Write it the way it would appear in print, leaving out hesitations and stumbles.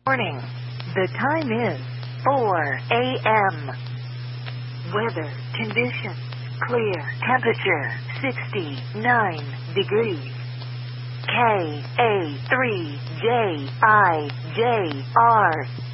Morning. The time is 4 a.m. Weather conditions clear. Temperature 69 degrees. KA3JIJR